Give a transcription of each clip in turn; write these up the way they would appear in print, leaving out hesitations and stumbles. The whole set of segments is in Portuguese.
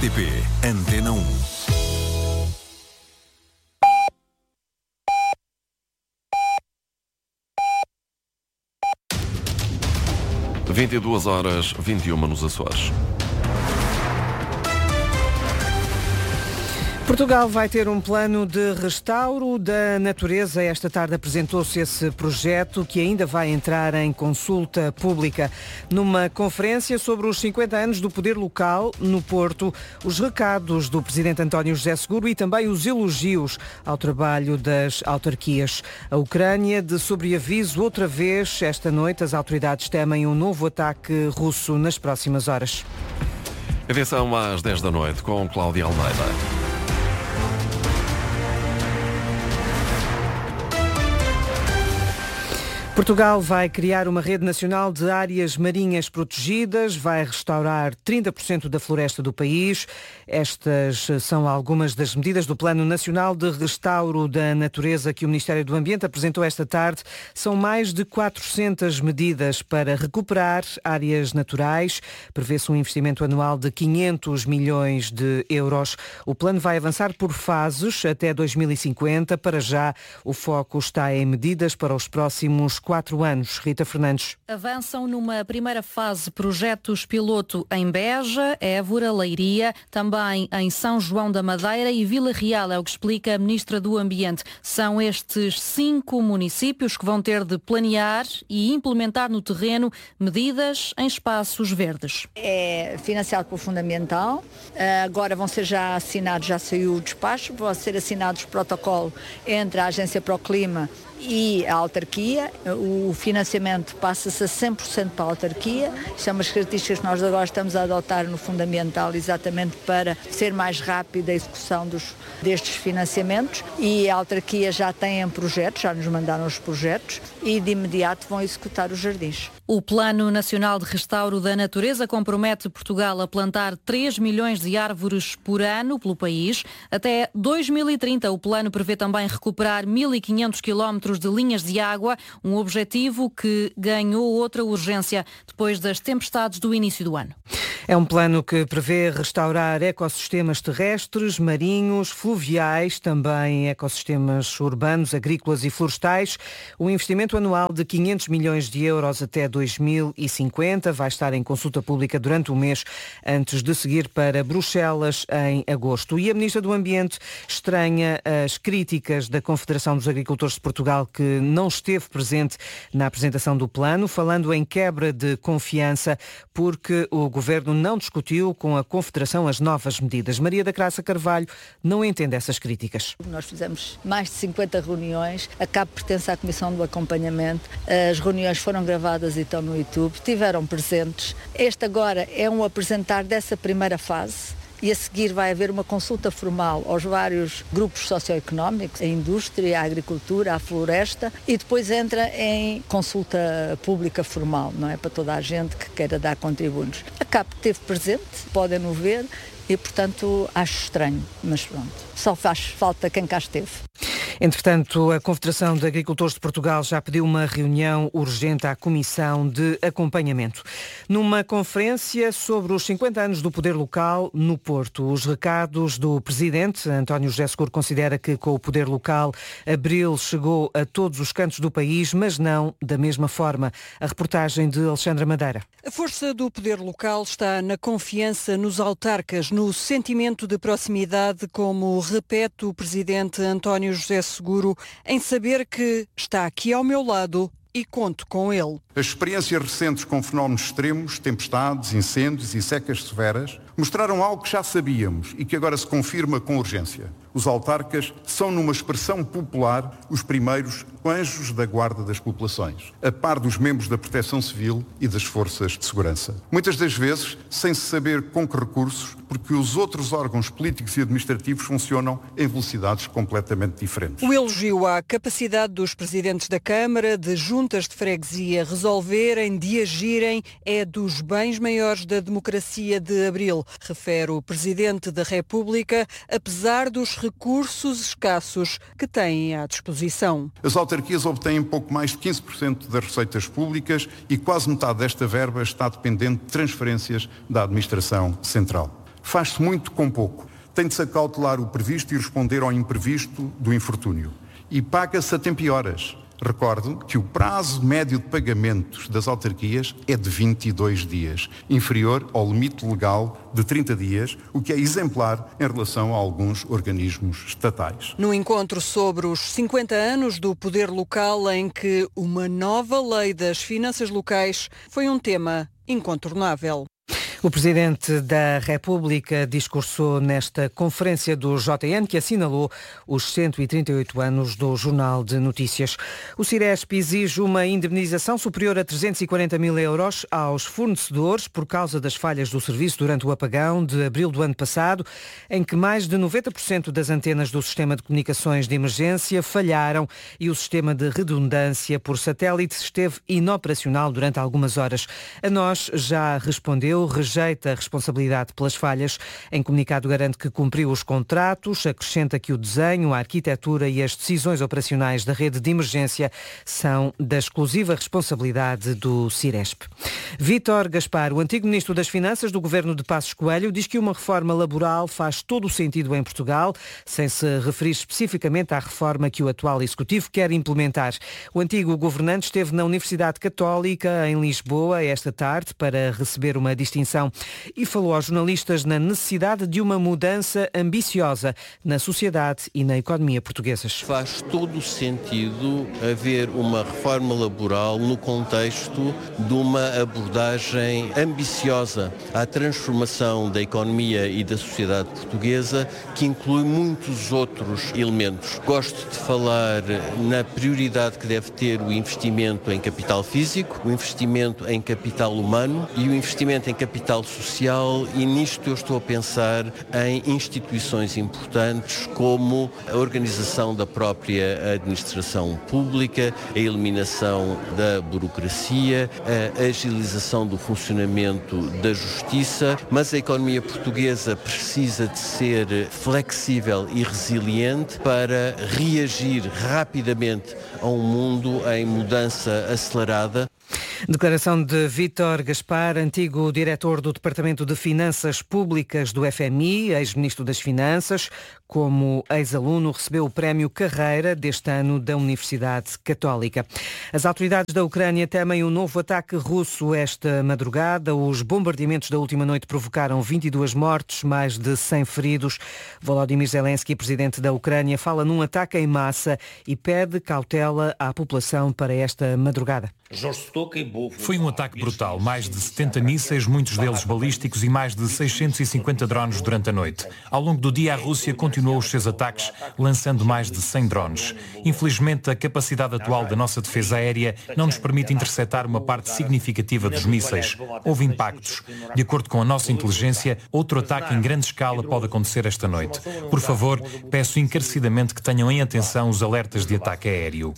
RTP Antena 1. Às 22h21 nos Açores. Portugal vai ter um plano de restauro da natureza. Esta tarde apresentou-se esse projeto que ainda vai entrar em consulta pública. Numa conferência sobre os 50 anos do poder local no Porto, os recados do presidente António José Seguro e também os elogios ao trabalho das autarquias. A Ucrânia de sobreaviso outra vez. Esta noite as autoridades temem um novo ataque russo nas próximas horas. Edição às 10 da noite com Cláudia Almeida. Portugal vai criar uma rede nacional de áreas marinhas protegidas, vai restaurar 30% da floresta do país. Estas são algumas das medidas do Plano Nacional de Restauro da Natureza que o Ministério do Ambiente apresentou esta tarde. São mais de 400 medidas para recuperar áreas naturais. Prevê-se um investimento anual de 500 milhões de euros. O plano vai avançar por fases até 2050. Para já, o foco está em medidas para os próximos 4 anos. Rita Fernandes. Avançam numa primeira fase projetos piloto em Beja, Évora, Leiria, também em São João da Madeira e Vila Real, é o que explica a Ministra do Ambiente. São estes 5 municípios que vão ter de planear e implementar no terreno medidas em espaços verdes. É financiado pelo Fundamental, agora vão ser já assinados, já saiu o despacho, vão ser assinados o protocolo entre a Agência para o Clima e a autarquia. O financiamento passa-se a 100% para a autarquia. Isto é umas características que nós agora estamos a adotar no Fundamental exatamente para ser mais rápida a execução destes financiamentos, e a autarquia já tem projetos, já nos mandaram os projetos e de imediato vão executar os jardins. O Plano Nacional de Restauro da Natureza compromete Portugal a plantar 3 milhões de árvores por ano pelo país. Até 2030 o plano prevê também recuperar 1.500 quilómetros de linhas de água, um objetivo que ganhou outra urgência depois das tempestades do início do ano. É um plano que prevê restaurar ecossistemas terrestres, marinhos, fluviais, também ecossistemas urbanos, agrícolas e florestais. O investimento anual de 500 milhões de euros até 2050 vai estar em consulta pública durante o mês antes de seguir para Bruxelas em agosto. E a Ministra do Ambiente estranha as críticas da Confederação dos Agricultores de Portugal, que não esteve presente na apresentação do plano, falando em quebra de confiança porque o Governo não discutiu com a Confederação as novas medidas. Maria da Graça Carvalho não entende essas críticas. Nós fizemos mais de 50 reuniões, a CAP pertence à Comissão do Acompanhamento, as reuniões foram gravadas e estão no YouTube, estiveram presentes. Este agora é um apresentar dessa primeira fase. E a seguir vai haver uma consulta formal aos vários grupos socioeconómicos, a indústria, a agricultura, a floresta, e depois entra em consulta pública formal, não é? Para toda a gente que queira dar contributos. A CAP esteve presente, podem-no ver, e portanto acho estranho, mas pronto, só faz falta quem cá esteve. Entretanto, a Confederação de Agricultores de Portugal já pediu uma reunião urgente à Comissão de Acompanhamento. Numa conferência sobre os 50 anos do poder local no Porto, os recados do Presidente António José Seguro considera que com o poder local Abril chegou a todos os cantos do país, mas não da mesma forma. A reportagem de Alexandra Madeira. A força do poder local está na confiança nos autarcas, no sentimento de proximidade, como repete o Presidente António José Seguro, em saber que está aqui ao meu lado e conto com ele. As experiências recentes com fenómenos extremos, tempestades, incêndios e secas severas, mostraram algo que já sabíamos e que agora se confirma com urgência. Os autarcas são, numa expressão popular, os primeiros anjos da guarda das populações, a par dos membros da Proteção Civil e das forças de segurança. Muitas das vezes, sem se saber com que recursos, porque os outros órgãos políticos e administrativos funcionam em velocidades completamente diferentes. O elogio à capacidade dos presidentes da Câmara, de juntas de freguesia resolverem, de agirem, é dos bens maiores da democracia de Abril, refere o Presidente da República, apesar dos recursos escassos que têm à disposição. As autarquias obtêm pouco mais de 15% das receitas públicas e quase metade desta verba está dependente de transferências da administração central. Faz-se muito com pouco. Tem de se acautelar o previsto e responder ao imprevisto do infortúnio. E paga-se a tempo e horas. Recordo que o prazo médio de pagamentos das autarquias é de 22 dias, inferior ao limite legal de 30 dias, o que é exemplar em relação a alguns organismos estatais. No encontro sobre os 50 anos do poder local, em que uma nova lei das finanças locais foi um tema incontornável. O Presidente da República discursou nesta conferência do JN, que assinalou os 138 anos do Jornal de Notícias. O Ciresp exige uma indemnização superior a 340 mil euros aos fornecedores por causa das falhas do serviço durante o apagão de abril do ano passado, em que mais de 90% das antenas do sistema de comunicações de emergência falharam e o sistema de redundância por satélite esteve inoperacional durante algumas horas. A nós já respondeu, rejeita a responsabilidade pelas falhas. Em comunicado garante que cumpriu os contratos, acrescenta que o desenho, a arquitetura e as decisões operacionais da rede de emergência são da exclusiva responsabilidade do Ciresp. Vítor Gaspar, o antigo Ministro das Finanças do governo de Passos Coelho, diz que uma reforma laboral faz todo o sentido em Portugal, sem se referir especificamente à reforma que o atual Executivo quer implementar. O antigo governante esteve na Universidade Católica, em Lisboa, esta tarde, para receber uma distinção e falou aos jornalistas na necessidade de uma mudança ambiciosa na sociedade e na economia portuguesas. Faz todo o sentido haver uma reforma laboral no contexto de uma abordagem ambiciosa à transformação da economia e da sociedade portuguesa, que inclui muitos outros elementos. Gosto de falar na prioridade que deve ter o investimento em capital físico, o investimento em capital humano e o investimento em capital social, e nisto eu estou a pensar em instituições importantes como a organização da própria administração pública, a eliminação da burocracia, a agilização do funcionamento da justiça, mas a economia portuguesa precisa de ser flexível e resiliente para reagir rapidamente a um mundo em mudança acelerada. Declaração de Vítor Gaspar, antigo diretor do Departamento de Finanças Públicas do FMI, ex-ministro das Finanças. Como ex-aluno, recebeu o Prémio Carreira deste ano da Universidade Católica. As autoridades da Ucrânia temem um novo ataque russo esta madrugada. Os bombardeamentos da última noite provocaram 22 mortes, mais de 100 feridos. Volodymyr Zelensky, presidente da Ucrânia, fala num ataque em massa e pede cautela à população para esta madrugada. Foi um ataque brutal, mais de 70 mísseis, muitos deles balísticos, e mais de 650 drones durante a noite. Ao longo do dia, a Rússia continuou os seus ataques, lançando mais de 100 drones. Infelizmente, a capacidade atual da nossa defesa aérea não nos permite interceptar uma parte significativa dos mísseis. Houve impactos. De acordo com a nossa inteligência, outro ataque em grande escala pode acontecer esta noite. Por favor, peço encarecidamente que tenham em atenção os alertas de ataque aéreo.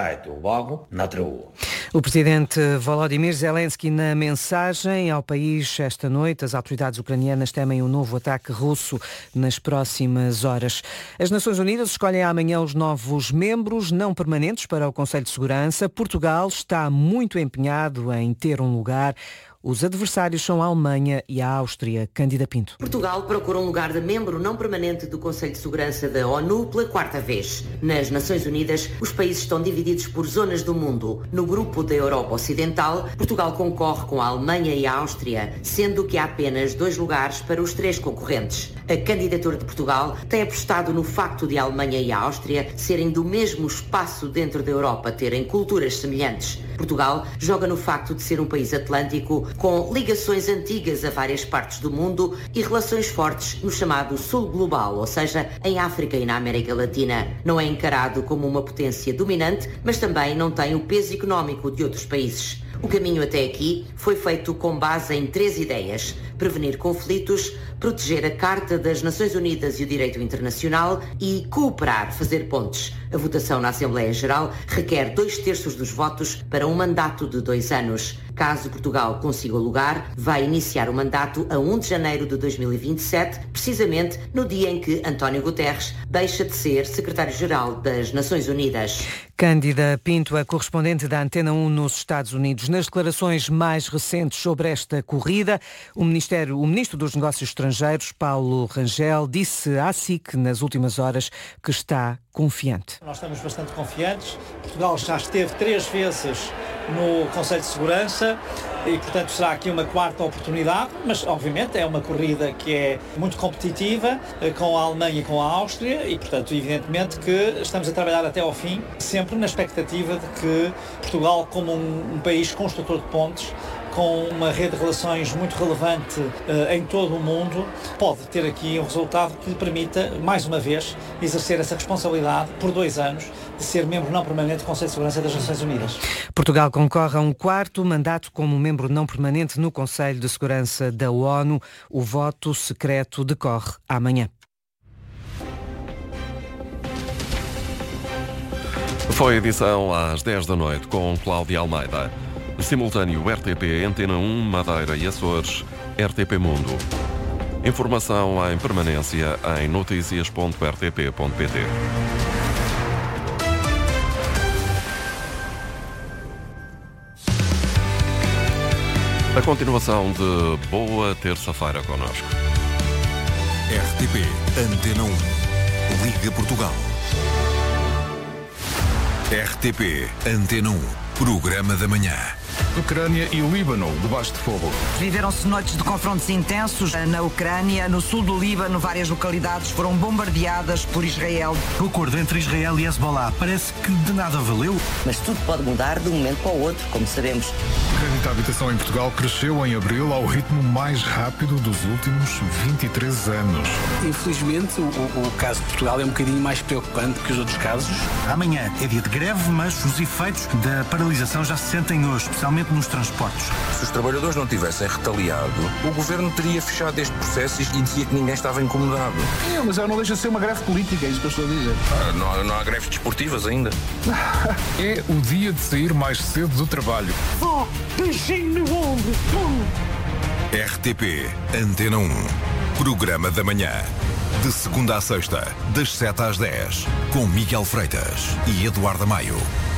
O presidente Volodymyr Zelensky, na mensagem ao país esta noite, as autoridades ucranianas temem um novo ataque russo nas próximas horas. As Nações Unidas escolhem amanhã os novos membros não permanentes para o Conselho de Segurança. Portugal está muito empenhado em ter um lugar. Os adversários são a Alemanha e a Áustria. Cândida Pinto. Portugal procura um lugar de membro não permanente do Conselho de Segurança da ONU pela quarta vez. Nas Nações Unidas, os países estão divididos por zonas do mundo. No grupo da Europa Ocidental, Portugal concorre com a Alemanha e a Áustria, sendo que há apenas 2 lugares para os 3 concorrentes. A candidatura de Portugal tem apostado no facto de a Alemanha e a Áustria serem do mesmo espaço dentro da Europa, terem culturas semelhantes. Portugal joga no facto de ser um país atlântico com ligações antigas a várias partes do mundo e relações fortes no chamado Sul Global, ou seja, em África e na América Latina. Não é encarado como uma potência dominante, mas também não tem o peso económico de outros países. O caminho até aqui foi feito com base em 3 ideias: prevenir conflitos, proteger a Carta das Nações Unidas e o direito internacional e cooperar, fazer pontes. A votação na Assembleia Geral requer 2/3 dos votos para um mandato de 2 anos. Caso Portugal consiga o lugar, vai iniciar o mandato a 1 de janeiro de 2027, precisamente no dia em que António Guterres deixa de ser secretário-geral das Nações Unidas. Cândida Pinto, a correspondente da Antena 1 nos Estados Unidos. Nas declarações mais recentes sobre esta corrida, o Ministério o Ministro dos Negócios Estrangeiros, Paulo Rangel, disse à SIC nas últimas horas que está confiante. Nós estamos bastante confiantes. Portugal já esteve 3 vezes no Conselho de Segurança e, portanto, será aqui uma 4ª oportunidade, mas, obviamente, é uma corrida que é muito competitiva com a Alemanha e com a Áustria e, portanto, evidentemente que estamos a trabalhar até ao fim, sempre na expectativa de que Portugal, como um país construtor de pontes, com uma rede de relações muito relevante em todo o mundo, pode ter aqui um resultado que lhe permita, mais uma vez, exercer essa responsabilidade por 2 anos de ser membro não permanente do Conselho de Segurança das Nações Unidas. Portugal concorre a um 4º mandato como membro não permanente no Conselho de Segurança da ONU. O voto secreto decorre amanhã. Foi a edição às 10 da noite com Cláudia Almeida. Simultâneo RTP, Antena 1, Madeira e Açores, RTP Mundo. Informação em permanência em noticias.rtp.pt. A continuação de Boa Terça-feira connosco. RTP, Antena 1, Liga Portugal. RTP, Antena 1, Programa da Manhã. Ucrânia e o Líbano, debaixo de fogo. Viveram-se noites de confrontos intensos na Ucrânia. No sul do Líbano, várias localidades foram bombardeadas por Israel. O acordo entre Israel e Hezbollah parece que de nada valeu. Mas tudo pode mudar de um momento para o outro, como sabemos. O crédito à habitação em Portugal cresceu em abril ao ritmo mais rápido dos últimos 23 anos. Infelizmente, o caso de Portugal é um bocadinho mais preocupante que os outros casos. Amanhã é dia de greve, mas os efeitos da paralisação já se sentem hoje, especialmente nos transportes. Se os trabalhadores não tivessem retaliado, o governo teria fechado este processo e dizia que ninguém estava incomodado. Mas não deixa de ser uma greve política, é isso que eu estou a dizer. Não há greves desportivas ainda. É o dia de sair mais cedo do trabalho. Vó, beijinho no ombro. RTP, Antena 1, Programa da Manhã. De segunda à sexta, das 7 às 10, com Miguel Freitas e Eduardo Maio.